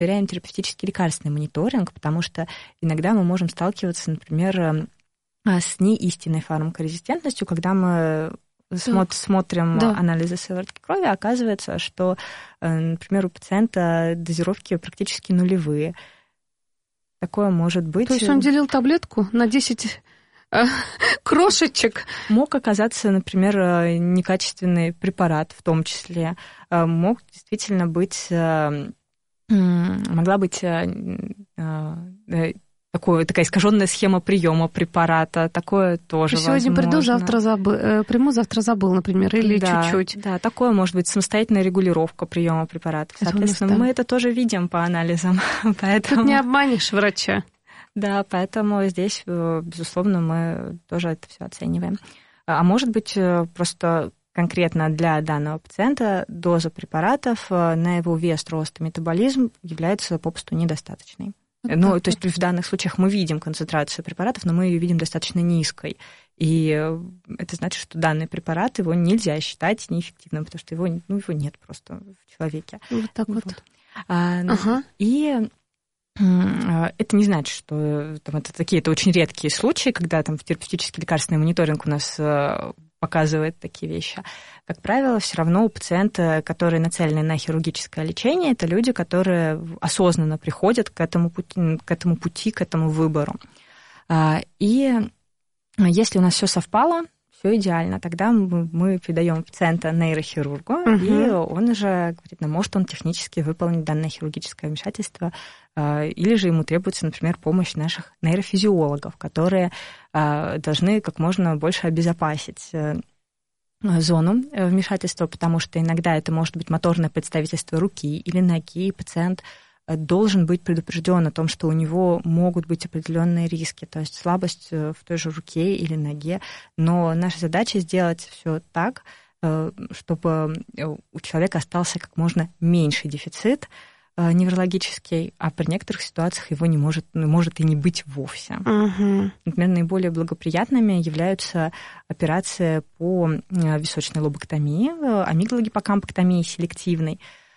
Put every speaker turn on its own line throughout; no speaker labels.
проверяем терапевтический лекарственный мониторинг, потому что иногда мы можем сталкиваться, например, с неистинной фармакорезистентностью, когда мы смотрим анализы сыворотки крови, оказывается, что, например, у пациента дозировки практически нулевые. Такое может быть.
То есть он делил таблетку на 10 крошечек?
Мог оказаться, например, некачественный препарат в том числе. Мог действительно быть, могла быть такая искаженная схема приема препарата, такое тоже возможно.
Сегодня приму, завтра забыл, например, или чуть-чуть.
Да, такое может быть самостоятельная регулировка приема препаратов. Соответственно, мы это тоже видим по анализам. Поэтому...
Тут не обманешь врача.
Да, поэтому здесь, безусловно, мы тоже это все оцениваем. А может быть, просто конкретно для данного пациента доза препаратов на его вес, рост и метаболизм является попросту недостаточной. То есть в данных случаях мы видим концентрацию препаратов, но мы ее видим достаточно низкой. И это значит, что данный препарат, его нельзя считать неэффективным, потому что его нет просто в человеке.
Вот так вот.
И это не значит, что это очень редкие случаи, когда там терапевтический лекарственный мониторинг у нас показывает такие вещи. Как правило, все равно у пациента, которые нацелены на хирургическое лечение, это люди, которые осознанно приходят к этому пути, к этому выбору. И если у нас все совпало, все идеально, тогда мы передаем пациента нейрохирургу, и он уже говорит, может он технически выполнить данное хирургическое вмешательство, или же ему требуется, например, помощь наших нейрофизиологов, которые должны как можно больше обезопасить зону вмешательства, потому что иногда это может быть моторное представительство руки или ноги, и пациент должен быть предупрежден о том, что у него могут быть определенные риски, то есть слабость в той же руке или ноге. Но наша задача сделать все так, чтобы у человека остался как можно меньший дефицит неврологический, а при некоторых ситуациях его может и не быть вовсе. Например, наиболее благоприятными являются операции по височной лобэктомии, амигдалогиппокампэктомии селективной,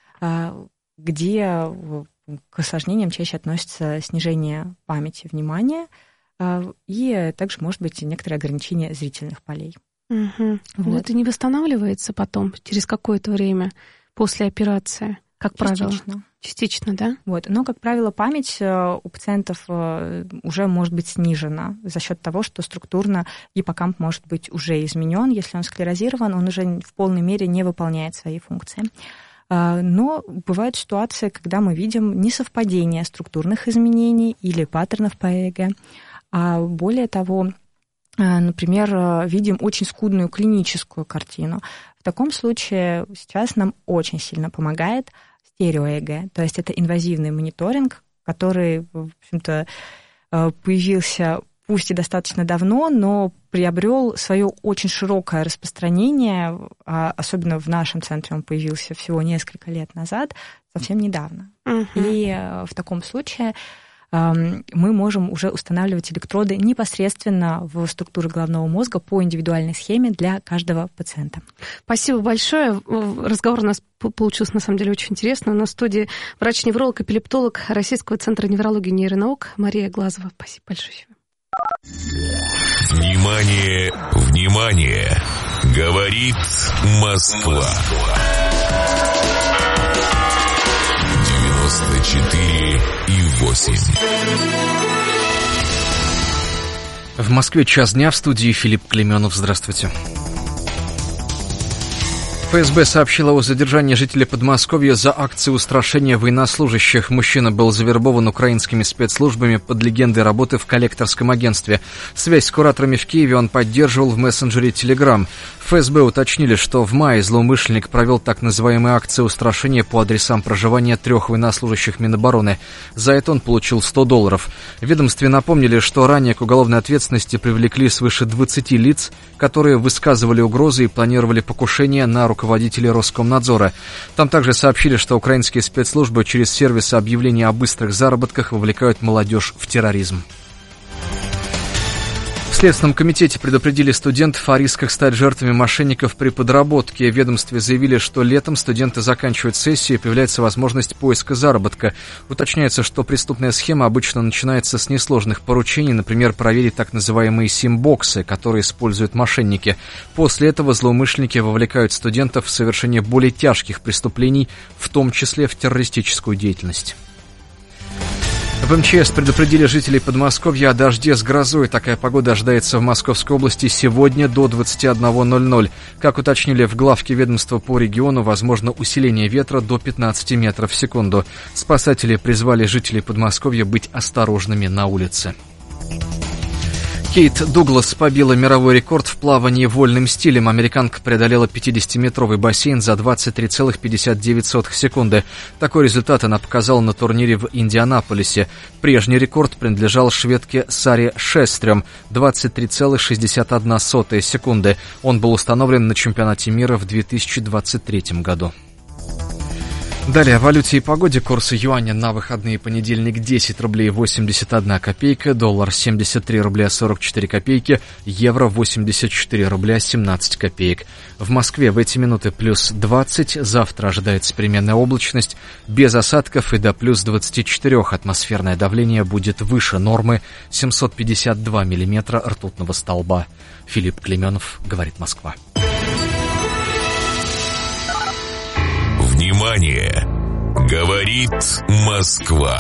где к осложнениям чаще относится снижение памяти, внимания, и также, может быть, некоторые ограничения зрительных полей.
Но это не восстанавливается потом, через какое-то время после операции, как правило? Частично, да?
Но, как правило, память у пациентов уже может быть снижена за счет того, что структурно гиппокамп может быть уже изменен. Если он склерозирован, он уже в полной мере не выполняет свои функции. Но бывают ситуации, когда мы видим несовпадение структурных изменений или паттернов по ЭЭГ. А более того, например, видим очень скудную клиническую картину. В таком случае сейчас нам очень сильно помогает стерео-ЭЭГ, то есть это инвазивный мониторинг, который, в общем-то, появился пусть и достаточно давно, но приобрел свое очень широкое распространение, особенно в нашем центре он появился всего несколько лет назад, совсем недавно. И в таком случае мы можем уже устанавливать электроды непосредственно в структуры головного мозга по индивидуальной схеме для каждого пациента.
Спасибо большое. Разговор у нас получился, на самом деле, очень интересный. У нас в студии врач-невролог, эпилептолог Российского центра неврологии и нейронаук Мария Глазова. Спасибо большое.
Внимание, внимание! Говорит Москва. 94,8.
В Москве час дня, в студии Филипп Клеменов. Здравствуйте. ФСБ сообщила о задержании жителя Подмосковья за акции устрашения военнослужащих. Мужчина был завербован украинскими спецслужбами под легендой работы в коллекторском агентстве. Связь с кураторами в Киеве он поддерживал в мессенджере Telegram. ФСБ уточнили, что в мае злоумышленник провел так называемые акции устрашения по адресам проживания 3 военнослужащих Минобороны. За это он получил $100. В ведомстве напомнили, что ранее к уголовной ответственности привлекли свыше 20 лиц, которые высказывали угрозы и планировали покушения на руководителей Роскомнадзора. Там также сообщили, что украинские спецслужбы через сервисы объявления о быстрых заработках вовлекают молодежь в терроризм. В Следственном комитете предупредили студентов о рисках стать жертвами мошенников при подработке. В ведомстве заявили, что летом студенты заканчивают сессию и появляется возможность поиска заработка. Уточняется, что преступная схема обычно начинается с несложных поручений, например, проверить так называемые сим-боксы, которые используют мошенники. После этого злоумышленники вовлекают студентов в совершение более тяжких преступлений, в том числе в террористическую деятельность. В МЧС предупредили жителей Подмосковья о дожде с грозой. Такая погода ожидается в Московской области сегодня до 21:00. Как уточнили в главке ведомства по региону, возможно усиление ветра до 15 метров в секунду. Спасатели призвали жителей Подмосковья быть осторожными на улице. Кейт Дуглас побила мировой рекорд в плавании вольным стилем. Американка преодолела 50-метровый бассейн за 23,59 секунды. Такой результат она показала на турнире в Индианаполисе. Прежний рекорд принадлежал шведке Саре Шестрём – 23,61 секунды. Он был установлен на чемпионате мира в 2023 году. Далее о валюте и погоде. Курсы юаня на выходные: понедельник 10 рублей 81 копейка, доллар 73 рубля 44 копейки, евро 84 рубля 17 копеек. В Москве в эти минуты плюс 20, завтра ожидается переменная облачность, без осадков и до плюс 24. Атмосферное давление будет выше нормы, 752 миллиметра ртутного столба. Филипп Клеменов, говорит Москва.
Внимание! Говорит Москва.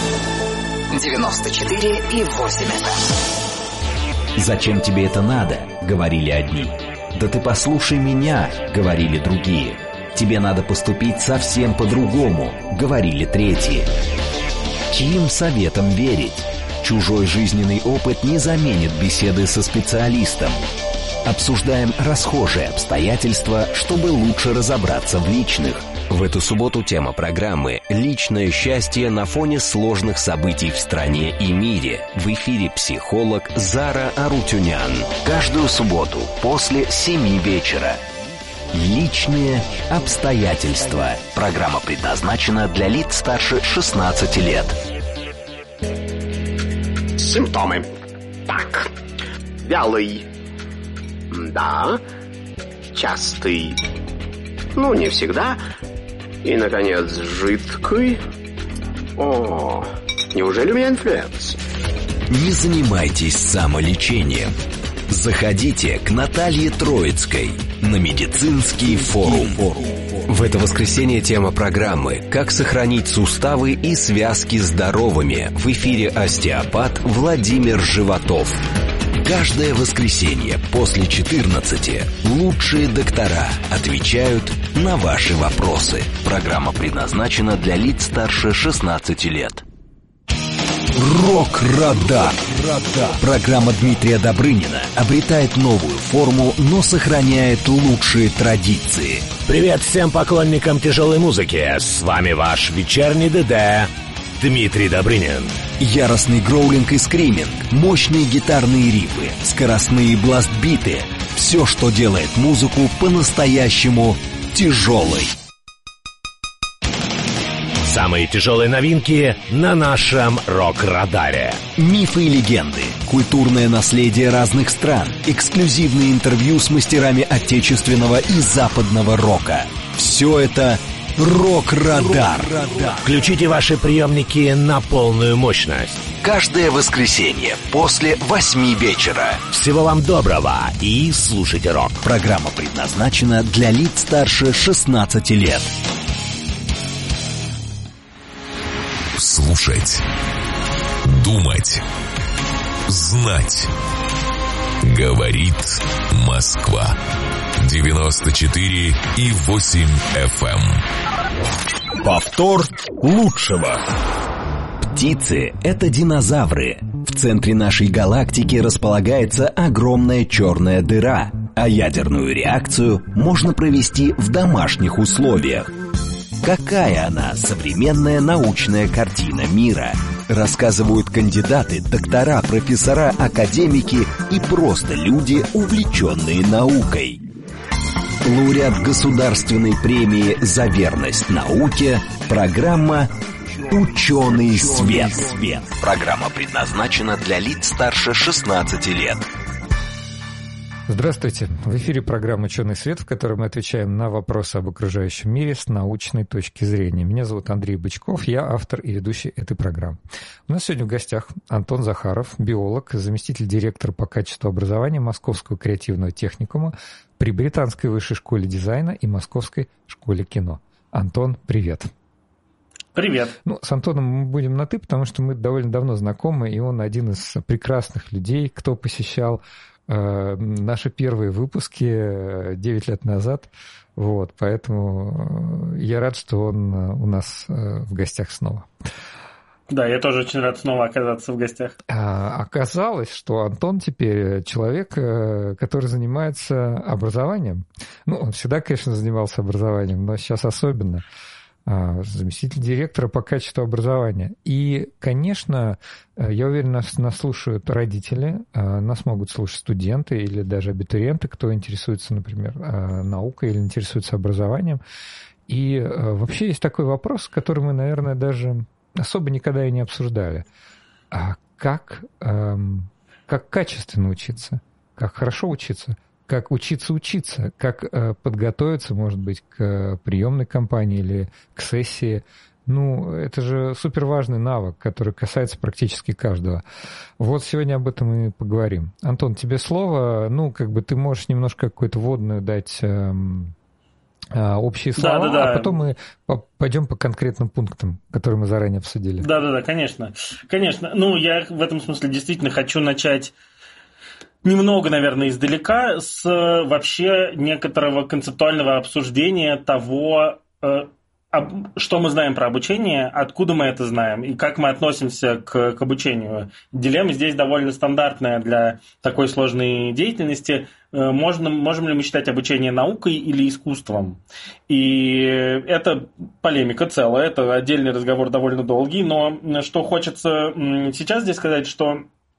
94,8 FM.
«Зачем тебе это надо?» — говорили одни. «Да ты послушай меня!» — говорили другие. «Тебе надо поступить совсем по-другому!» — говорили третьи. Чьим советам верить? Чужой жизненный опыт не заменит беседы со специалистом. Обсуждаем расхожие обстоятельства, чтобы лучше разобраться в личных. В эту субботу тема программы «Личное счастье на фоне сложных событий в стране и мире». В эфире психолог Зара Арутюнян. Каждую субботу после 7 вечера. «Личные обстоятельства». Программа предназначена для лиц старше 16 лет.
Симптомы. Так. Вялый. Да. Частый. Ну, не всегда. И, наконец, жидкий. О, неужели у меня инфлюенс?
Не занимайтесь самолечением. Заходите к Наталье Троицкой на медицинский форум. В это воскресенье тема программы «Как сохранить суставы и связки здоровыми». В эфире остеопат Владимир Животов. Каждое воскресенье после 14 лучшие доктора отвечают на ваши вопросы. Программа предназначена для лиц старше 16 лет. Рок-радар. Программа Дмитрия Добрынина обретает новую форму, но сохраняет лучшие традиции.
Привет всем поклонникам тяжелой музыки. С вами ваш вечерний ДД Дмитрий Добрынин.
Яростный гроулинг и скриминг, мощные гитарные рифы, скоростные бластбиты. Все, что делает музыку по-настоящему тяжелой.
Самые тяжелые новинки на нашем рок-радаре.
Мифы и легенды, культурное наследие разных стран, эксклюзивные интервью с мастерами отечественного и западного рока. Все это «Рок-радар».
Включите ваши приемники на полную мощность.
Каждое воскресенье после 8 вечера.
Всего вам доброго и слушайте рок.
Программа предназначена для лиц старше 16 лет.
Слушать, думать, знать. Говорит Москва. 94,8 FM.
Повтор лучшего.
Птицы — это динозавры. В центре нашей галактики располагается огромная черная дыра, а ядерную реакцию можно провести в домашних условиях. Какая она, современная научная картина мира? Рассказывают кандидаты, доктора, профессора, академики и просто люди, увлеченные наукой. Лауреат Государственной премии «За верность науке» программа «Ученый свет». Программа предназначена для лиц старше 16 лет.
Здравствуйте. В эфире программа «Ученый свет», в которой мы отвечаем на вопросы об окружающем мире с научной точки зрения. Меня зовут Андрей Бычков, я автор и ведущий этой программы. У нас сегодня в гостях Антон Захаров, биолог, заместитель директора по качеству образования Московского креативного техникума при Британской высшей школе дизайна и Московской школе кино. Антон, привет.
Привет.
С Антоном мы будем на «ты», потому что мы довольно давно знакомы, и он один из прекрасных людей, кто посещал наши первые выпуски 9 лет назад. Поэтому я рад, что он у нас в гостях снова.
Да, я тоже очень рад снова оказаться в гостях.
Оказалось, что Антон теперь человек, который занимается образованием. Он всегда, конечно, занимался образованием, но сейчас особенно. Заместитель директора по качеству образования. И, конечно, я уверен, нас слушают родители, нас могут слушать студенты или даже абитуриенты, кто интересуется, например, наукой или интересуется образованием. И вообще есть такой вопрос, который мы, наверное, даже особо никогда и не обсуждали. Как качественно учиться? Как хорошо учиться? Как учиться, как подготовиться, может быть, к приемной кампании или к сессии. Это же суперважный навык, который касается практически каждого. Сегодня об этом и поговорим. Антон, тебе слово. Ты можешь немножко какую-то вводную дать общие слова,
да.
А потом мы пойдем по конкретным пунктам, которые мы заранее обсудили.
Да, конечно. Я в этом смысле действительно хочу начать немного, наверное, издалека, с вообще некоторого концептуального обсуждения того, что мы знаем про обучение, откуда мы это знаем и как мы относимся к обучению. Дилемма здесь довольно стандартная для такой сложной деятельности. Можем ли мы считать обучение наукой или искусством? И это полемика целая, это отдельный разговор довольно долгий, но что хочется сейчас здесь сказать, что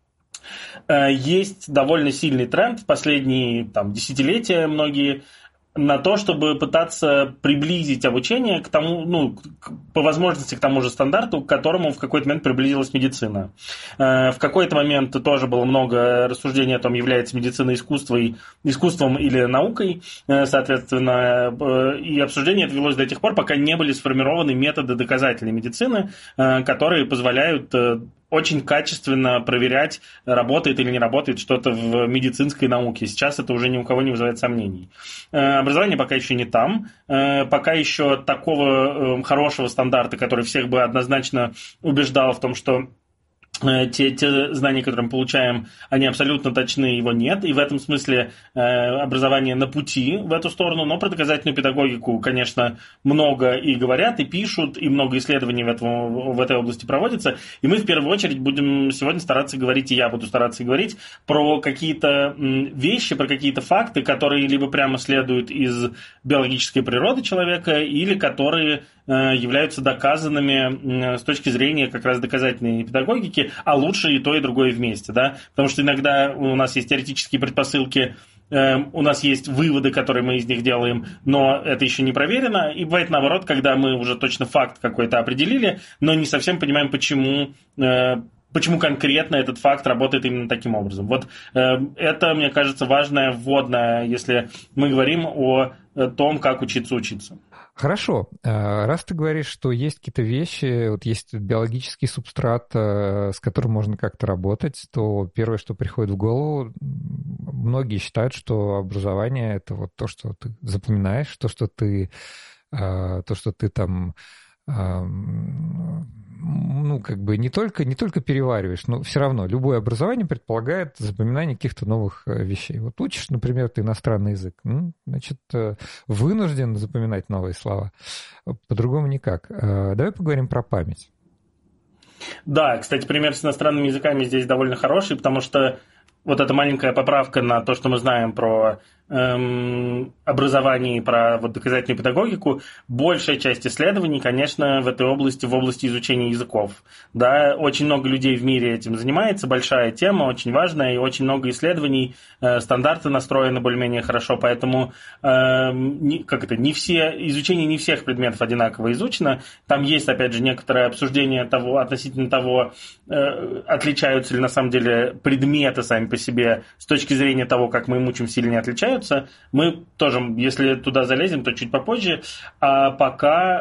есть довольно сильный тренд в последние десятилетия многие на то, чтобы пытаться приблизить обучение к тому, по возможности к тому же стандарту, к которому в какой-то момент приблизилась медицина. В какой-то момент тоже было много рассуждений о том, является медицина искусством или наукой, соответственно, и обсуждение это велось до тех пор, пока не были сформированы методы доказательной медицины, которые позволяют очень качественно проверять, работает или не работает что-то в медицинской науке. Сейчас это уже ни у кого не вызывает сомнений. Образование пока еще не там. Пока еще такого хорошего стандарта, который всех бы однозначно убеждал в том, что те знания, которые мы получаем, они абсолютно точны, его нет. И в этом смысле образование на пути в эту сторону. Но про доказательную педагогику, конечно, много и говорят, и пишут, и много исследований в этой области проводится. И мы в первую очередь будем сегодня стараться говорить, и я буду стараться говорить, про какие-то вещи, про какие-то факты, которые либо прямо следуют из биологической природы человека, или которые являются доказанными с точки зрения как раз доказательной педагогики, а лучше и то, и другое вместе, да, потому что иногда у нас есть теоретические предпосылки, у нас есть выводы, которые мы из них делаем, но это еще не проверено, и бывает наоборот, когда мы уже точно факт какой-то определили, но не совсем понимаем, почему конкретно этот факт работает именно таким образом. Это, мне кажется, важная вводная, если мы говорим о том, как учиться.
Хорошо. Раз ты говоришь, что есть какие-то вещи, есть биологический субстрат, с которым можно как-то работать, то первое, что приходит в голову, многие считают, что образование — это то, что ты запоминаешь, то, что ты там не только перевариваешь, но все равно любое образование предполагает запоминание каких-то новых вещей. Учишь, например, ты иностранный язык, значит, вынужден запоминать новые слова. По-другому никак. Давай поговорим про память.
Да, кстати, пример с иностранными языками здесь довольно хороший, потому что эта маленькая поправка на то, что мы знаем про образовании, про доказательную педагогику, большая часть исследований, конечно, в этой области, в области изучения языков. Да, очень много людей в мире этим занимается, большая тема, очень важная, и очень много исследований, стандарты настроены более-менее хорошо, поэтому изучение не всех предметов одинаково изучено. Там есть, опять же, некоторое обсуждение относительно того, отличаются ли на самом деле предметы сами по себе с точки зрения того, как мы им учимся или не отличаются. Мы тоже, если туда залезем, то чуть попозже. А пока,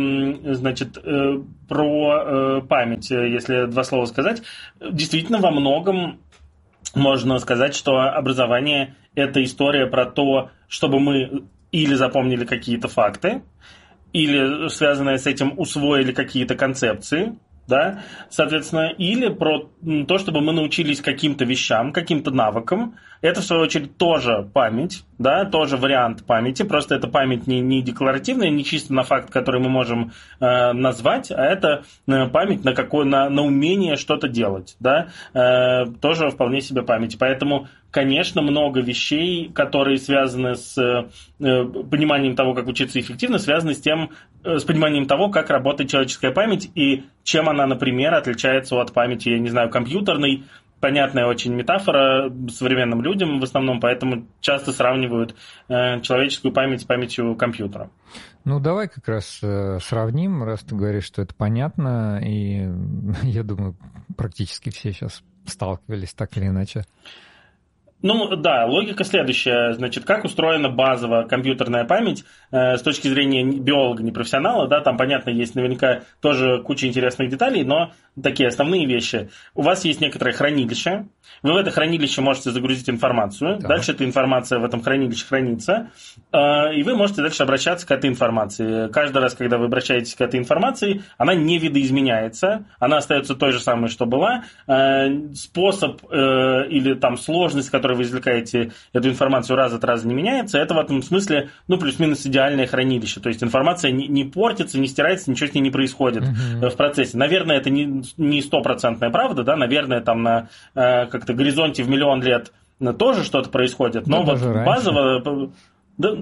про память, если два слова сказать, действительно во многом можно сказать, что образование – это история про то, чтобы мы или запомнили какие-то факты, или связанные с этим усвоили какие-то концепции, да, соответственно, или про то, чтобы мы научились каким-то вещам, каким-то навыкам. Это, в свою очередь, тоже память, да, тоже вариант памяти, просто это память не декларативная, не чисто на факт, который мы можем назвать, а это память на умение что-то делать, да, тоже вполне себе память. Поэтому, конечно, много вещей, которые связаны с пониманием того, как учиться эффективно, связаны с пониманием того, как работает человеческая память и чем она, например, отличается от памяти, я не знаю, компьютерной. Понятная очень метафора современным людям в основном, поэтому часто сравнивают человеческую память с памятью компьютера.
Ну, давай как раз сравним, раз ты говоришь, что это понятно, и я думаю, практически все сейчас сталкивались так или иначе.
Ну да, логика следующая. Значит, как устроена базовая компьютерная память с точки зрения биолога, не профессионала, да, там, понятно, есть наверняка тоже куча интересных деталей, но такие основные вещи. У вас есть некоторое хранилище, вы в это хранилище можете загрузить информацию, да. Дальше эта информация в этом хранилище хранится, и вы можете дальше обращаться к этой информации. Каждый раз, когда вы обращаетесь к этой информации, она не видоизменяется, она остается той же самой, что была. Способ или там сложность, которую вы извлекаете эту информацию раз от раза не меняется, это в этом смысле, ну, плюс-минус идеальное хранилище. То есть информация не портится, не стирается, ничего с ней не происходит в процессе. Наверное, это не стопроцентная правда, да, наверное, там на как-то горизонте в миллион лет тоже что-то происходит, но вот базово... Да,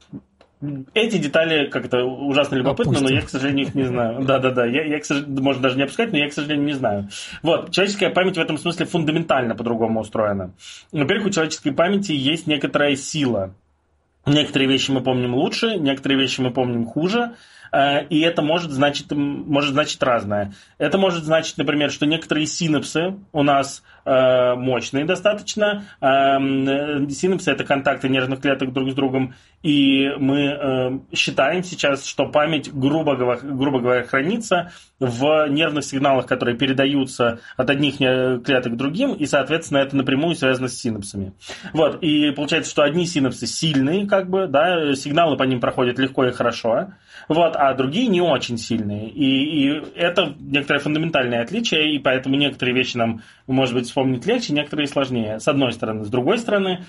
эти детали как-то ужасно любопытны, но я, к сожалению, их не знаю. Да-да-да, я, можно даже не опускать, но я, к сожалению, не знаю. Вот, человеческая память в этом смысле фундаментально по-другому устроена. Во-первых, у человеческой памяти есть некоторая сила. Некоторые вещи мы помним лучше, некоторые вещи мы помним хуже, и это может значить разное. Это может значить, например, что некоторые синапсы у нас мощные достаточно. Синапсы – это контакты нервных клеток друг с другом, и мы считаем сейчас, что память, грубо говоря, хранится в нервных сигналах, которые передаются от одних клеток к другим, и, соответственно, это напрямую связано с синапсами. Вот, и получается, что одни синапсы сильные, как бы, да, сигналы по ним проходят легко и хорошо, вот, а другие не очень сильные. И это некоторое фундаментальное отличие, и поэтому некоторые вещи нам, может быть, вспомнить легче, некоторые сложнее, с одной стороны. С другой стороны,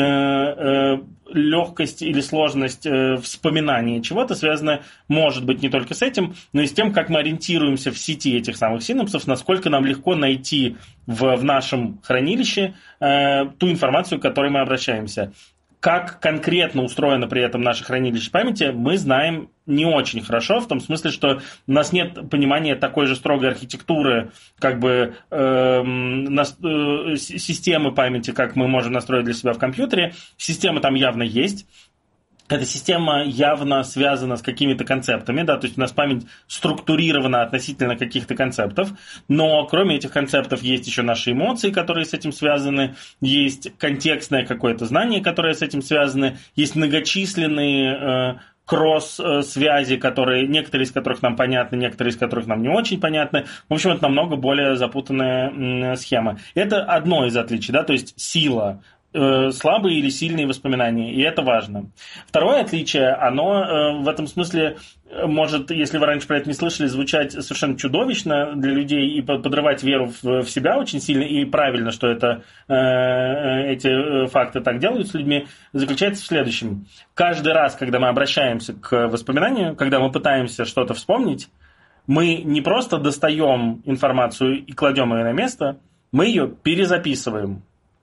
легкость или сложность вспоминания чего-то связана, может быть, не только с этим, но и с тем, как мы ориентируемся в сети этих самых синапсов, насколько нам легко найти в нашем хранилище ту информацию, к которой мы обращаемся. Как конкретно устроено при этом наше хранилище памяти, мы знаем не очень хорошо, в том смысле, что у нас нет понимания такой же строгой архитектуры, как бы системы памяти, как мы можем настроить для себя в компьютере. Система там явно есть. Эта система явно связана с какими-то концептами, да, то есть у нас память структурирована относительно каких-то концептов, но кроме этих концептов есть еще наши эмоции, которые с этим связаны, есть контекстное какое-то знание, которое с этим связано, есть многочисленные кросс-связи, некоторые из которых нам понятны, некоторые из которых нам не очень понятны. В общем, это намного более запутанная схема. Это одно из отличий, да, то есть сила, слабые или сильные воспоминания, и это важно. Второе отличие, оно в этом смысле может, если вы раньше про это не слышали, звучать совершенно чудовищно для людей и подрывать веру в себя очень сильно, и правильно, что эти факты так делают с людьми, заключается в следующем. Каждый раз, когда мы обращаемся к воспоминанию, когда мы пытаемся что-то вспомнить, мы не просто достаем информацию и кладем ее на место, мы ее перезаписываем.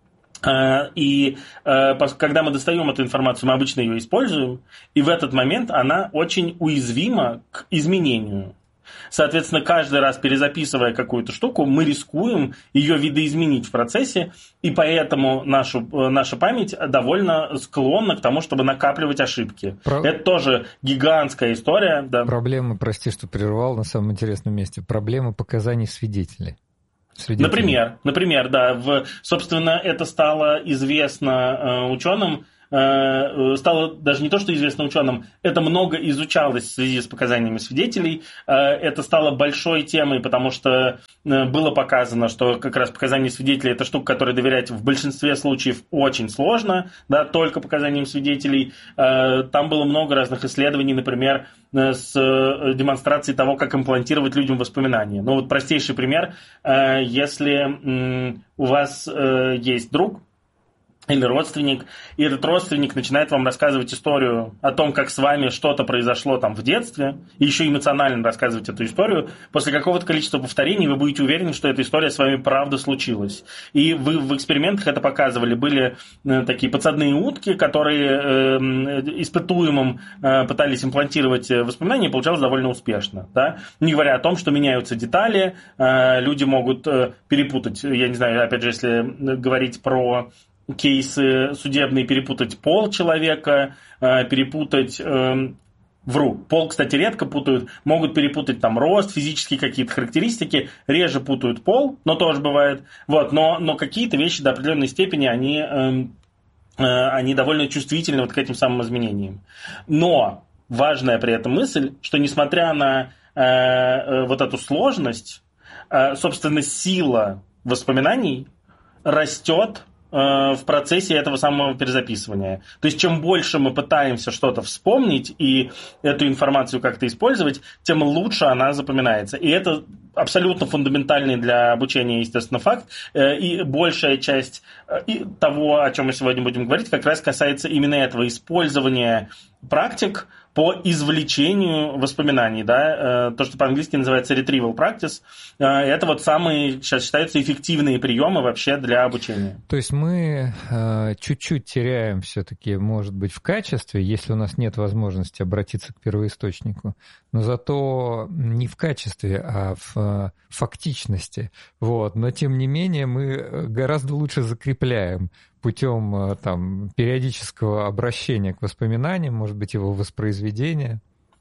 И когда мы достаем эту информацию, мы обычно ее используем, и в этот момент она очень уязвима к изменению. Соответственно, каждый раз перезаписывая какую-то штуку, мы рискуем ее видоизменить в процессе, и поэтому наша память довольно склонна к тому, чтобы накапливать ошибки. Это тоже гигантская история. Да.
Проблема, прости, что прервал на самом интересном месте, проблема показаний свидетелей.
Например, да. Собственно, это стало известно ученым. Стало даже не то, что известно ученым, это много изучалось в связи с показаниями свидетелей. Это стало большой темой, потому что было показано, что как раз показания свидетелей – это штука, которой доверять в большинстве случаев очень сложно, да, только показаниям свидетелей. Там было много разных исследований, например, с демонстрацией того, как имплантировать людям воспоминания. Ну вот простейший пример. Если у вас есть друг, или родственник, и этот родственник начинает вам рассказывать историю о том, как с вами что-то произошло там в детстве, и еще эмоционально рассказывать эту историю, после какого-то количества повторений вы будете уверены, что эта история с вами правда случилась. И вы в экспериментах это показывали. Были такие подсадные утки, которые испытуемым пытались имплантировать воспоминания, и получалось довольно успешно. Да? Не говоря о том, что меняются детали, люди могут перепутать, я не знаю, опять же, если говорить про кейсы судебные, перепутать пол человека, перепутать... Пол, кстати, редко путают, могут перепутать там рост, физические какие-то характеристики, реже путают пол, но тоже бывает. Вот, но какие-то вещи до определенной степени, они довольно чувствительны вот к этим самым изменениям. Но важная при этом мысль, что несмотря на вот эту сложность, собственно, сила воспоминаний растет в процессе этого самого перезаписывания. То есть, чем больше мы пытаемся что-то вспомнить и эту информацию как-то использовать, тем лучше она запоминается. И это абсолютно фундаментальный для обучения, естественно, факт. И большая часть того, о чем мы сегодня будем говорить, как раз касается именно этого использования практик по извлечению воспоминаний, да, то, что по-английски называется retrieval practice, это вот самые, сейчас считаются, эффективные приемы вообще для обучения.
То есть мы чуть-чуть теряем все-таки, может быть, в качестве, если у нас нет возможности обратиться к первоисточнику, но зато не в качестве, а в фактичности. Вот. Но, тем не менее, мы гораздо лучше закрепляем путем там, периодического обращения к воспоминаниям, может быть, его воспроизведения.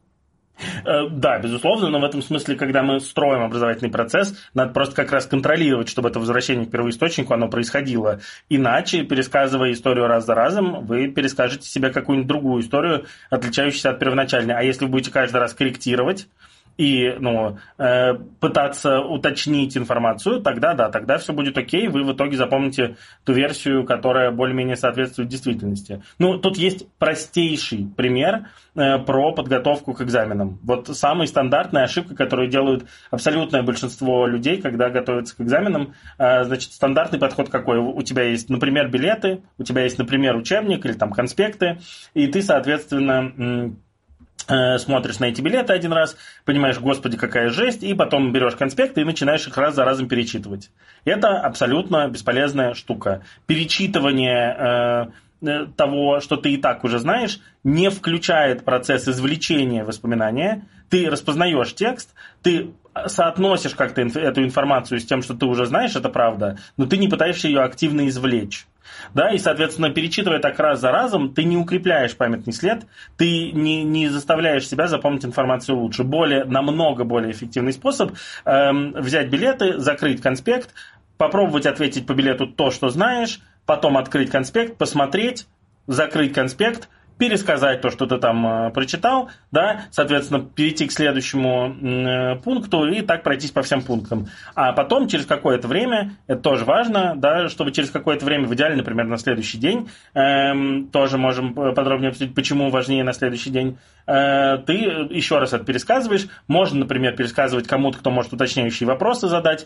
Да, безусловно, но в этом смысле, когда мы строим образовательный процесс, надо просто как раз контролировать, чтобы это возвращение к первоисточнику, оно происходило. Иначе, пересказывая историю раз за разом, вы перескажете себе какую-нибудь другую историю, отличающуюся от первоначальной. А если вы будете каждый раз корректировать и пытаться уточнить информацию, тогда да, тогда все будет окей, вы в итоге запомните ту версию, которая более-менее соответствует действительности. Ну, тут есть простейший пример про подготовку к экзаменам. Вот самая стандартная ошибка, которую делают абсолютное большинство людей, когда готовятся к экзаменам, значит, стандартный подход какой? У тебя есть, например, билеты, у тебя есть, например, учебник или там конспекты, и ты, соответственно, смотришь на эти билеты один раз, понимаешь, господи, какая жесть, и потом берешь конспекты и начинаешь их раз за разом перечитывать. Это абсолютно бесполезная штука. Перечитывание того, что ты и так уже знаешь, не включает процесс извлечения воспоминания. Ты распознаешь текст, ты соотносишь как-то эту информацию с тем, что ты уже знаешь, это правда, но ты не пытаешься ее активно извлечь. Да, и, соответственно, перечитывая так раз за разом, ты не укрепляешь памятный след, ты не заставляешь себя запомнить информацию лучше. Намного более эффективный способ взять билеты, закрыть конспект, попробовать ответить по билету то, что знаешь, потом открыть конспект, посмотреть, закрыть конспект, пересказать то, что ты там прочитал, да, соответственно, перейти к следующему пункту и так пройтись по всем пунктам. А потом, через какое-то время, это тоже важно, да, чтобы через какое-то время, в идеале, например, на следующий день, тоже можем подробнее обсудить, почему важнее на следующий день, ты еще раз это пересказываешь. Можно, например, пересказывать кому-то, кто может уточняющие вопросы задать,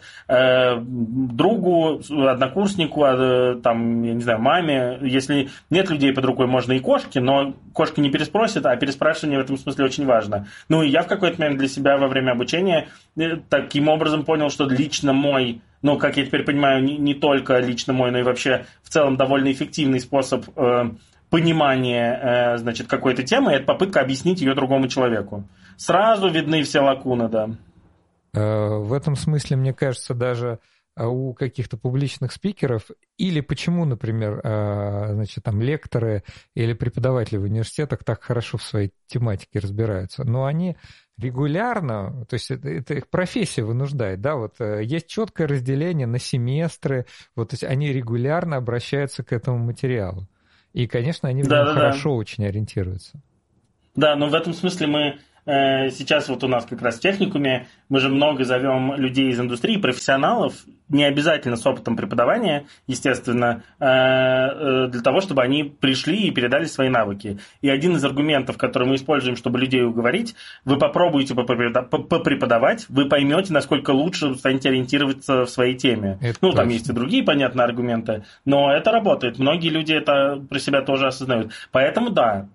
другу, однокурснику, там, я не знаю, маме. Если нет людей под рукой, можно и кошке, но кошка не переспросит, а переспрашивание в этом смысле очень важно. Ну и я в какой-то момент для себя во время обучения таким образом понял, что лично мой ну, как я теперь понимаю, не только лично мой, но и вообще в целом довольно эффективный способ понимания, значит, какой-то темы, это попытка объяснить ее другому человеку. Сразу видны все лакуны, да.
В этом смысле, мне кажется, даже у каких-то публичных спикеров, или почему, например, значит, там лекторы или преподаватели в университетах так хорошо в своей тематике разбираются, но они регулярно, то есть это их профессия вынуждает, да, вот есть четкое разделение на семестры, вот, то есть они регулярно обращаются к этому материалу. И, конечно, они в нем хорошо очень ориентируются.
Да, но в этом смысле мы сейчас вот у нас как раз в техникуме мы же много зовем людей из индустрии, профессионалов, не обязательно с опытом преподавания, естественно, для того, чтобы они пришли и передали свои навыки. И один из аргументов, который мы используем, чтобы людей уговорить, вы попробуйте попреподавать, вы поймете, насколько лучше станете ориентироваться в своей теме. Там есть и другие, понятно, аргументы, но это работает. Многие люди это про себя тоже осознают. Поэтому да,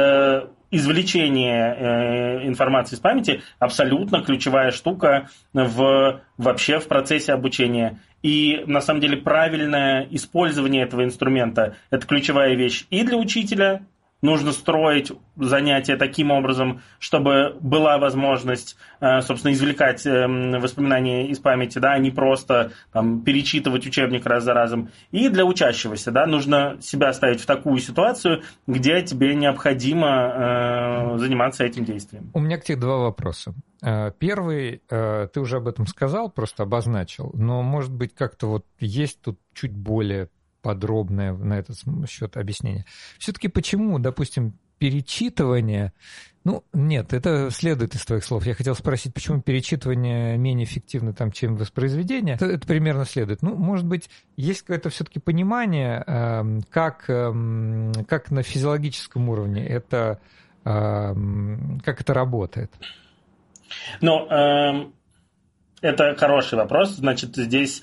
извлечение информации из памяти абсолютно ключевая штука вообще в процессе обучения. И на самом деле правильное использование этого инструмента – это ключевая вещь и для учителя. Нужно строить занятия таким образом, чтобы была возможность, собственно, извлекать воспоминания из памяти, да, а не просто там, перечитывать учебник раз за разом. И для учащегося, да, нужно себя ставить в такую ситуацию, где тебе необходимо заниматься этим действием.
У меня к тебе два вопроса. Первый, ты уже об этом сказал, просто обозначил, но, может быть, как-то вот есть тут чуть более подробное на этот счет объяснение. Все-таки почему, допустим, перечитывание... Нет, это следует из твоих слов. Я хотел спросить, почему перечитывание менее эффективно, чем воспроизведение. Это примерно следует. Может быть, есть какое-то все-таки понимание, как на физиологическом уровне это, как это работает?
Это хороший вопрос. Значит, здесь...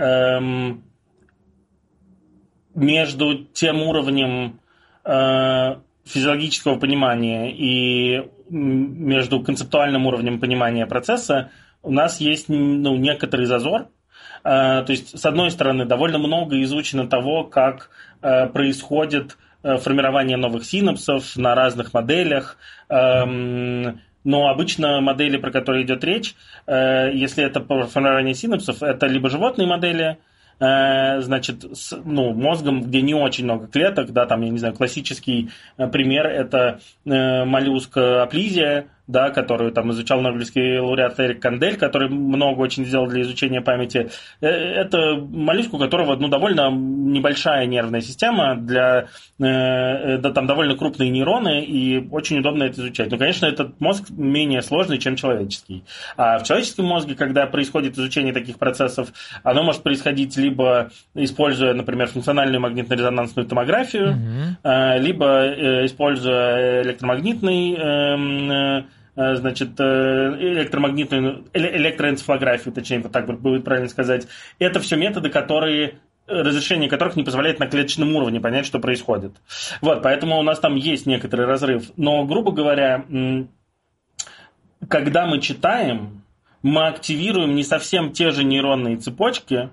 между тем уровнем физиологического понимания и между концептуальным уровнем понимания процесса у нас есть некоторый зазор. То есть, с одной стороны, довольно много изучено того, как происходит формирование новых синапсов на разных моделях. Но обычно модели, про которые идет речь, если это формирование синапсов, это либо животные модели, значит, с мозгом, где не очень много клеток, да, там, я не знаю, классический пример – это моллюск аплизия, да, которую там изучал нобелевский лауреат Эрик Кандель, который много очень сделал для изучения памяти. Это моллюск, у которого довольно небольшая нервная система, там довольно крупные нейроны, и очень удобно это изучать. Но, конечно, этот мозг менее сложный, чем человеческий. А в человеческом мозге, когда происходит изучение таких процессов, оно может происходить либо используя, например, функциональную магнитно-резонансную томографию, либо используя электромагнитный электроэнцефалографию, точнее, вот так будет правильно сказать. Это все методы, разрешение которых не позволяет на клеточном уровне понять, что происходит. Вот, поэтому у нас там есть некоторый разрыв. Но, грубо говоря, когда мы читаем, мы активируем не совсем те же нейронные цепочки,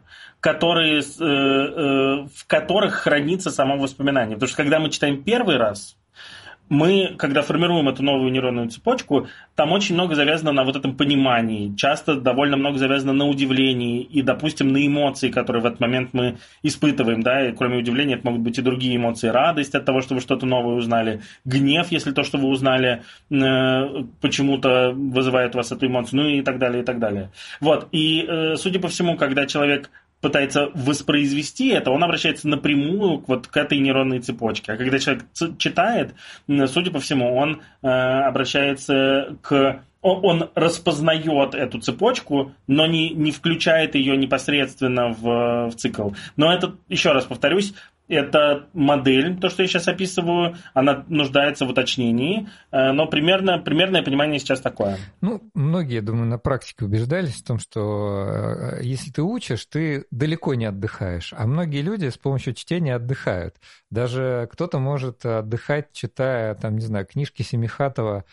в которых хранится само воспоминание. Потому что когда мы читаем первый раз, мы, когда формируем эту новую нейронную цепочку, там очень много завязано на вот этом понимании, часто довольно много завязано на удивлении и, допустим, на эмоции, которые в этот момент мы испытываем, да, и кроме удивления это могут быть и другие эмоции, радость от того, что вы что-то новое узнали, гнев, если то, что вы узнали, почему-то вызывает у вас эту эмоцию, и так далее, и так далее. Вот, и, судя по всему, когда человек пытается воспроизвести это, он обращается напрямую к этой нейронной цепочке. А когда человек читает, судя по всему, он обращается он распознает эту цепочку, но не включает ее непосредственно в цикл. Но это, еще раз повторюсь, это модель, то, что я сейчас описываю, она нуждается в уточнении, но примерное понимание сейчас такое.
Многие, я думаю, на практике убеждались в том, что если ты учишь, ты далеко не отдыхаешь, а многие люди с помощью чтения отдыхают. Даже кто-то может отдыхать, читая, там, не знаю, книжки Семихатова.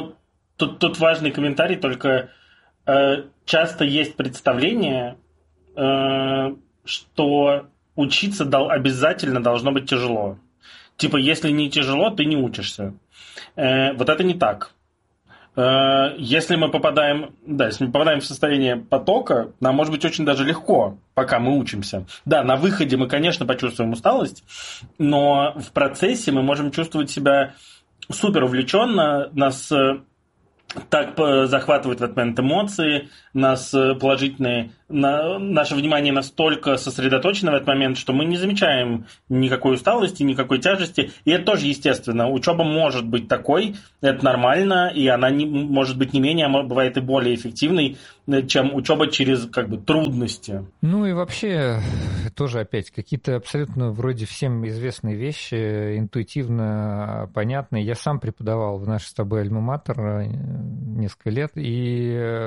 Тут важный комментарий, только часто есть представление, что учиться обязательно должно быть тяжело. Типа, если не тяжело, ты не учишься. Вот это не так. Если мы попадаем в состояние потока, нам может быть очень даже легко, пока мы учимся. Да, на выходе мы, конечно, почувствуем усталость, но в процессе мы можем чувствовать себя супер увлеченно, нас так захватывают в этот момент эмоции, нас положительные, наше внимание настолько сосредоточено в этот момент, что мы не замечаем никакой усталости, никакой тяжести. И это тоже естественно. Учеба может быть такой, это нормально, и она может быть не менее, а бывает и более эффективной, чем учеба через трудности.
Ну и вообще тоже опять какие-то абсолютно вроде всем известные вещи, интуитивно понятные. Я сам преподавал в нашей с тобой альма-матер несколько лет, и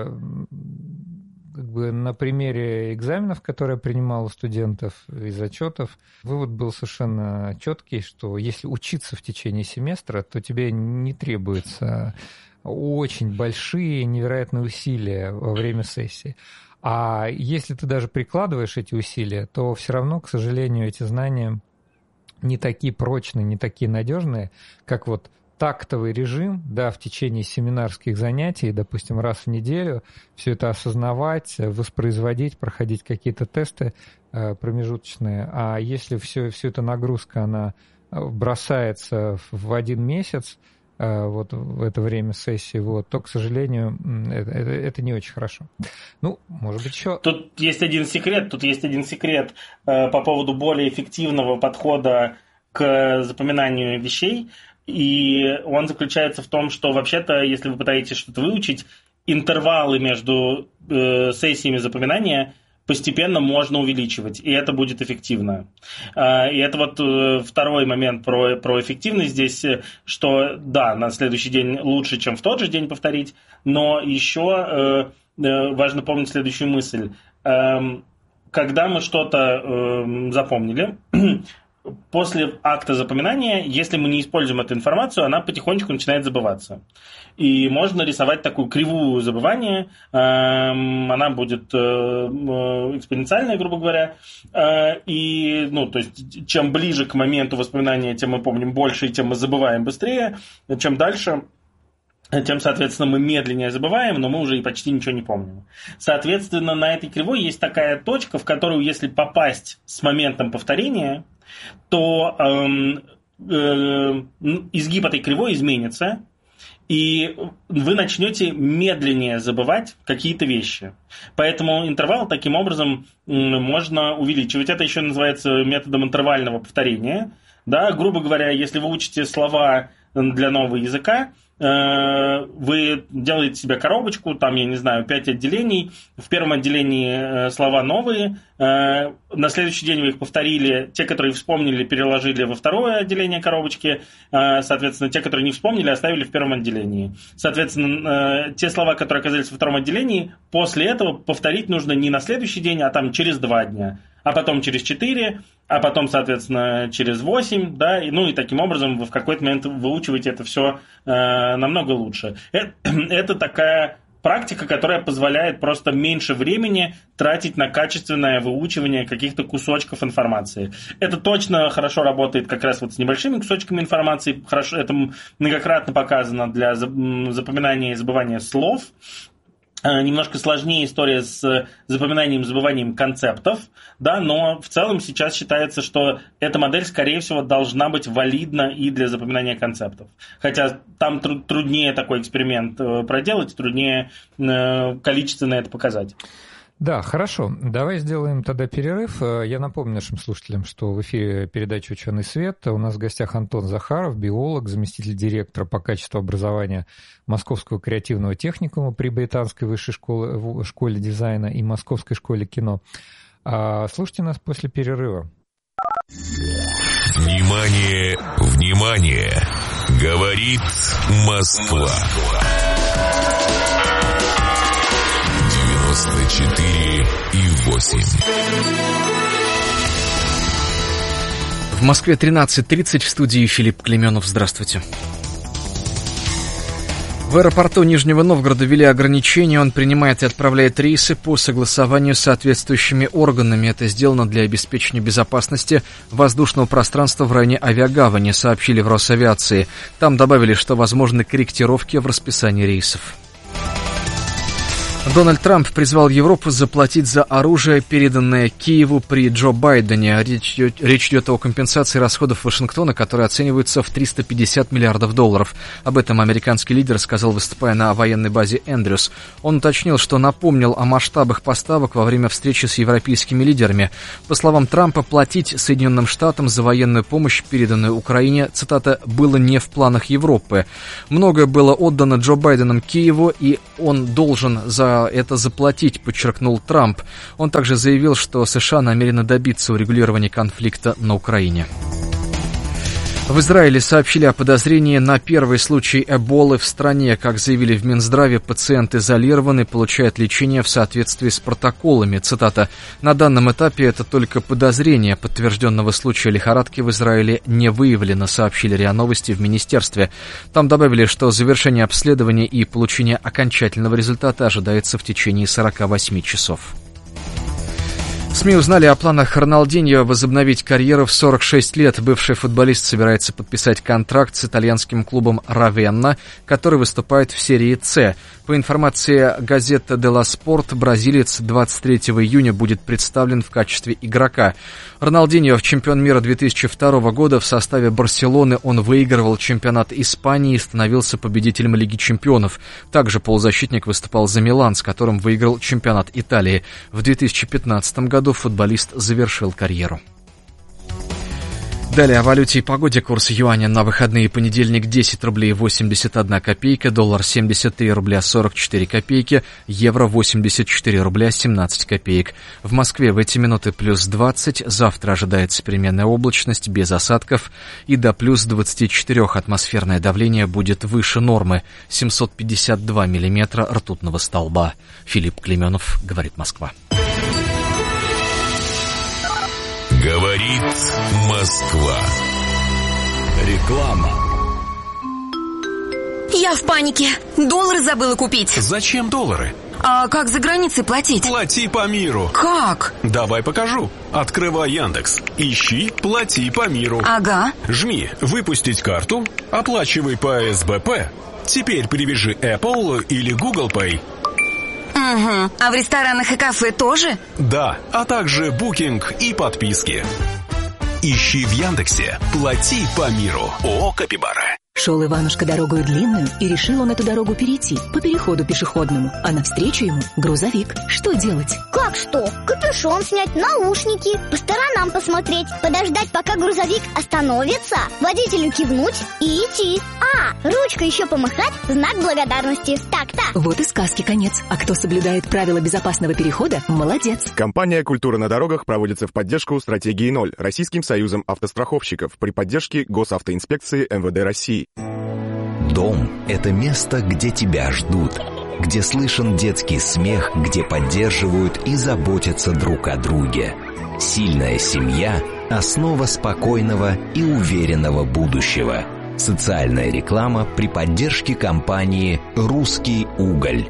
на примере экзаменов, которые я принимал у студентов, и зачетов, вывод был совершенно четкий, что если учиться в течение семестра, то тебе не требуется очень большие, невероятные усилия во время сессии. А если ты даже прикладываешь эти усилия, то все равно, к сожалению, эти знания не такие прочные, не такие надежные, как тактовый режим, да, в течение семинарских занятий, допустим, раз в неделю, все это осознавать, воспроизводить, проходить какие-то тесты промежуточные. А если всю эта нагрузка, она бросается в один месяц, в это время сессии, то, к сожалению, это не очень хорошо. Ну, может быть, еще...
Тут есть один секрет по поводу более эффективного подхода к запоминанию вещей. И он заключается в том, что вообще-то, если вы пытаетесь что-то выучить, интервалы между сессиями запоминания постепенно можно увеличивать, и это будет эффективно. И это второй момент про эффективность здесь, что да, на следующий день лучше, чем в тот же день повторить, но еще важно помнить следующую мысль. Когда мы что-то запомнили, после акта запоминания, если мы не используем эту информацию, она потихонечку начинает забываться. И можно рисовать такую кривую забывания. Она будет экспоненциальная, грубо говоря. И, то есть, чем ближе к моменту воспоминания, тем мы помним больше, и тем мы забываем быстрее. Чем дальше, тем, соответственно, мы медленнее забываем, но мы уже и почти ничего не помним. Соответственно, на этой кривой есть такая точка, в которую, если попасть с моментом повторения, то изгиб этой кривой изменится, и вы начнете медленнее забывать какие-то вещи. Поэтому интервал таким образом можно увеличивать. Это еще называется методом интервального повторения. Да, грубо говоря, если вы учите слова для нового языка, вы делаете себе коробочку, там, 5 отделений. В первом отделении слова новые. На следующий день вы их повторили. Те, которые вспомнили, переложили во второе отделение коробочки. Соответственно, те, которые не вспомнили, оставили в первом отделении. Соответственно, те слова, которые оказались во втором отделении, после этого повторить нужно не на следующий день, а там через 2 дня. А потом через 4, а потом, соответственно, через 8, да, и таким образом вы в какой-то момент выучиваете это все намного лучше. Это такая практика, которая позволяет просто меньше времени тратить на качественное выучивание каких-то кусочков информации. Это точно хорошо работает как раз с небольшими кусочками информации. Хорошо, это многократно показано для запоминания и забывания слов. Немножко сложнее история с запоминанием и забыванием концептов, да, но в целом сейчас считается, что эта модель, скорее всего, должна быть валидна и для запоминания концептов. Хотя там труднее такой эксперимент проделать, труднее количественно это показать.
Да, хорошо. Давай сделаем тогда перерыв. Я напомню нашим слушателям, что в эфире передача «Ученый свет». У нас в гостях Антон Захаров, биолог, заместитель директора по качеству образования Московского креативного техникума при Британской высшей школе дизайна и Московской школе кино. Слушайте нас после перерыва.
Внимание, внимание! Говорит Москва. 94,8.
В Москве 13:30, в студии Филипп Клеменов. Здравствуйте. В аэропорту Нижнего Новгорода ввели ограничения. Он принимает и отправляет рейсы по согласованию с соответствующими органами. Это сделано для обеспечения безопасности воздушного пространства в районе авиагавани, сообщили в Росавиации. Там добавили, что возможны корректировки в расписании рейсов. Дональд Трамп призвал Европу заплатить за оружие, переданное Киеву при Джо Байдене. Речь идет о компенсации расходов Вашингтона, которые оцениваются в $350 миллиардов. Об этом американский лидер сказал, выступая на военной базе Эндрюс. Он уточнил, что напомнил о масштабах поставок во время встречи с европейскими лидерами. По словам Трампа, платить Соединенным Штатам за военную помощь, переданную Украине, цитата, «было не в планах Европы». Многое было отдано Джо Байденом Киеву, и он должен за это заплатить, подчеркнул Трамп. Он также заявил, что США намерены добиться урегулирования конфликта на Украине. В Израиле сообщили о подозрении на первый случай эболы в стране. Как заявили в Минздраве, пациент изолирован и получает лечение в соответствии с протоколами. Цитата: «На данном этапе это только подозрение. Подтвержденного случая лихорадки в Израиле не выявлено», сообщили РИА Новости в министерстве. Там добавили, что завершение обследования и получение окончательного результата ожидается в течение 48 часов. СМИ узнали о планах Роналдиньо возобновить карьеру в 46 лет. Бывший футболист собирается подписать контракт с итальянским клубом Равенна, который выступает в серии С. По информации газеты «Делла Спорт», бразилец 23 июня будет представлен в качестве игрока. Роналдиньо, чемпион мира 2002 года, в составе Барселоны он выигрывал чемпионат Испании и становился победителем Лиги чемпионов. Также полузащитник выступал за Милан, с которым выиграл чемпионат Италии. В 2015 году футболист завершил карьеру. Далее о валюте и погоде. Курс юаня на выходные: понедельник 10 рублей 81 копейка, доллар 73 рубля 44 копейки, евро 84 рубля 17 копеек. В Москве в эти минуты плюс 20, завтра ожидается переменная облачность без осадков и до плюс 24 атмосферное давление будет выше нормы, 752 миллиметра ртутного столба. Филипп Клейменов, говорит Москва.
Говорит Москва.
Реклама.
Я в панике. Доллары забыла купить.
Зачем доллары?
А как за границей платить?
Плати по миру.
Как?
Давай покажу. Открывай Яндекс. Ищи «Плати по миру».
Ага.
Жми «Выпустить карту», оплачивай по СБП. Теперь привяжи Apple или Google Pay.
Угу. А в ресторанах и кафе тоже?
Да, а также букинг и подписки. Ищи в Яндексе «Плати по миру». ООО «Капибара».
Шел Иванушка дорогою длинную, и решил он эту дорогу перейти по переходу пешеходному, а навстречу ему грузовик. Что делать?
Как что? Капюшон снять, наушники, по сторонам посмотреть, подождать, пока грузовик остановится, водителю кивнуть и идти. Ручкой еще помахать, знак благодарности. Так-то.
Вот и сказки конец. А кто соблюдает правила безопасного перехода, молодец.
Компания «Культура на дорогах» проводится в поддержку стратегии 0 Российским союзом автостраховщиков при поддержке Госавтоинспекции МВД России.
Дом – это место, где тебя ждут, где слышен детский смех, где поддерживают и заботятся друг о друге. Сильная семья – основа спокойного и уверенного будущего. Социальная реклама при поддержке компании «Русский уголь».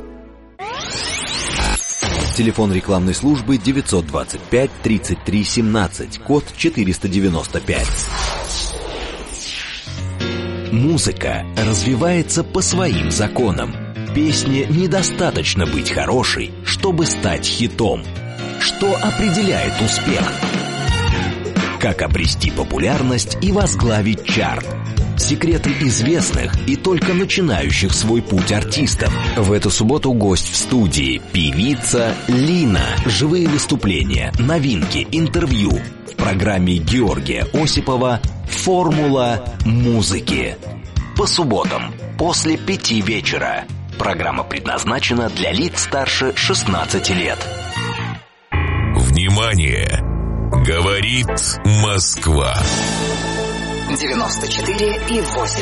Телефон рекламной службы 925 33 17, код 495. Музыка развивается по своим законам. Песне недостаточно быть хорошей, чтобы стать хитом. Что определяет успех? Как обрести популярность и возглавить чарт? Секреты известных и только начинающих свой путь артистов. В эту субботу гость в студии – певица Лина. Живые выступления, новинки, интервью. В программе Георгия Осипова «Формула музыки». По субботам после 5 вечера. Программа предназначена для лиц старше 16 лет.
Внимание! Говорит Москва.
94,8